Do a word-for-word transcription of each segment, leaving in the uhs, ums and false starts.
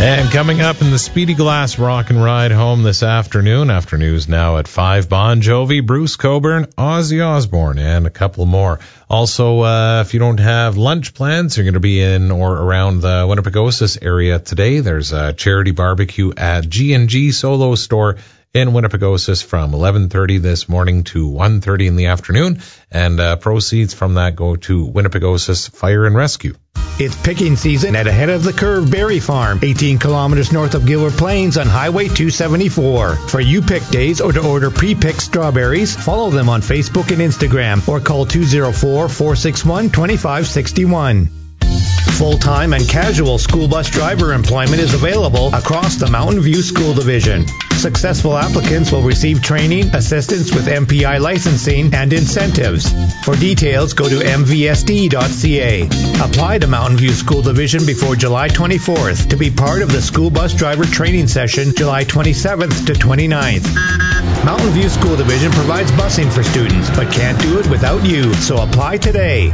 And coming up in the Speedy Glass Rock and Ride home this afternoon, after news now at five, Bon Jovi, Bruce Cockburn, Ozzy Osbourne, and a couple more. Also, uh, if you don't have lunch plans, you're going to be in or around the Winnipegosis area today. There's a charity barbecue at G and G Solo Store in Winnipegosis from eleven thirty this morning to one thirty in the afternoon, and uh, proceeds from that go to Winnipegosis Fire and Rescue. It's picking season at Ahead of the Curve Berry Farm, eighteen kilometers north of Gilbert Plains on Highway two seventy-four. For you pick days or to order pre-picked strawberries, follow them on Facebook and Instagram or call two oh four, four six one, two five six one. Full-time and casual school bus driver employment is available across the Mountain View School Division. Successful applicants will receive training, assistance with M P I licensing, and incentives. For details, go to m v s d dot c a. Apply to Mountain View School Division before July twenty-fourth to be part of the school bus driver training session July twenty-seventh to twenty-ninth. Mountain View School Division provides busing for students, but can't do it without you, so apply today.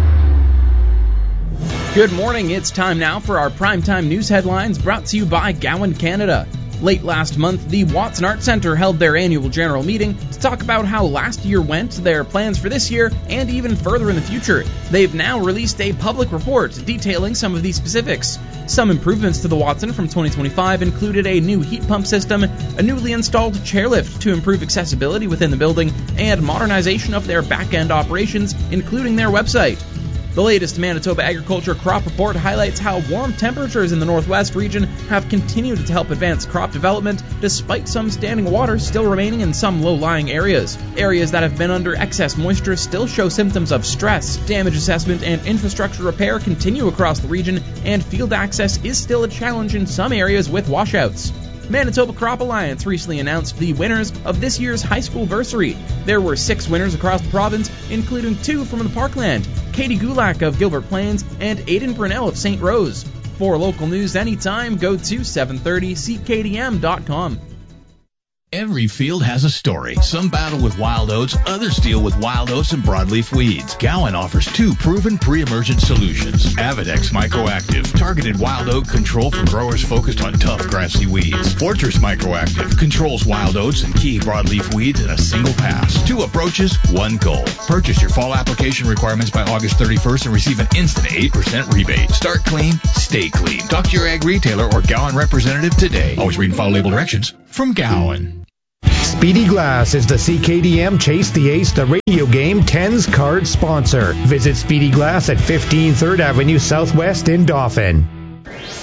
Good morning. It's time now for our primetime news headlines brought to you by Gowan Canada. Late last month, the Watson Art Centre held their annual general meeting to talk about how last year went, their plans for this year, and even further in the future. They've now released a public report detailing some of these specifics. Some improvements to the Watson from twenty twenty-five included a new heat pump system, a newly installed chairlift to improve accessibility within the building, and modernization of their back-end operations, including their website. The latest Manitoba Agriculture Crop Report highlights how warm temperatures in the Northwest region have continued to help advance crop development, despite some standing water still remaining in some low-lying areas. Areas that have been under excess moisture still show symptoms of stress. Damage assessment and infrastructure repair continue across the region, and field access is still a challenge in some areas with washouts. Manitoba Crop Alliance recently announced the winners of this year's high school bursary. There were six winners across the province, including two from the Parkland, Katie Gulak of Gilbert Plains and Aidan Brunel of Saint Rose. For local news anytime, go to seven thirty c k d m dot com. Every field has a story. Some battle with wild oats, others deal with wild oats and broadleaf weeds. Gowan offers two proven pre-emergent solutions. Avidex Microactive, targeted wild oat control for growers focused on tough grassy weeds. Fortress Microactive controls wild oats and key broadleaf weeds in a single pass. Two approaches, one goal. Purchase your fall application requirements by August thirty-first and receive an instant eight percent rebate. Start clean, stay clean. Talk to your ag retailer or Gowan representative today. Always read and follow label directions from Gowan. Speedy Glass is the C K D M Chase the Ace, the radio game tens card sponsor. Visit Speedy Glass at fifteen third Avenue Southwest in Dauphin.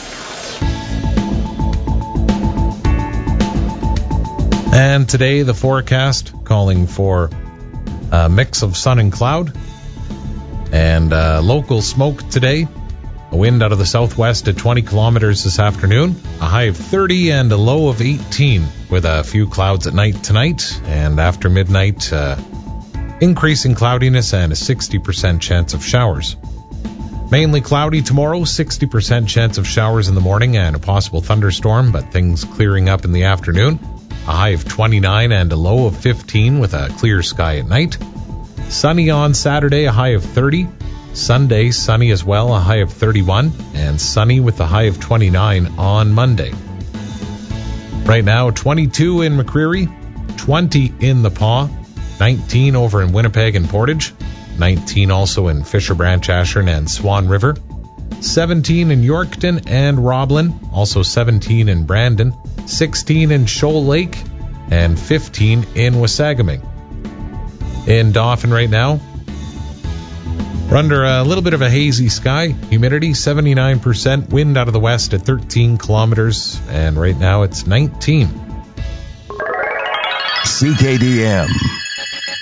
And today the forecast calling for a mix of sun and cloud and uh, local smoke today. A wind out of the southwest at twenty kilometers this afternoon, a high of thirty and a low of eighteen, with a few clouds at night tonight, and after midnight, uh, increasing cloudiness and a sixty percent chance of showers. Mainly cloudy tomorrow, sixty percent chance of showers in the morning and a possible thunderstorm, but things clearing up in the afternoon. A high of twenty-nine and a low of fifteen with a clear sky at night. Sunny on Saturday, a high of thirty. Sunday, sunny as well, a high of thirty-one, and sunny with a high of twenty-nine on Monday. Right now, twenty-two in McCreary, twenty in the Paw, nineteen over in Winnipeg and Portage, nineteen also in Fisher Branch, Ashern, and Swan River, seventeen in Yorkton and Roblin, also seventeen in Brandon, sixteen in Shoal Lake, and fifteen in Wasagaming. In Dauphin right now, we're under a little bit of a hazy sky, humidity seventy-nine percent, wind out of the west at thirteen kilometers, and right now it's nineteen. C K D M.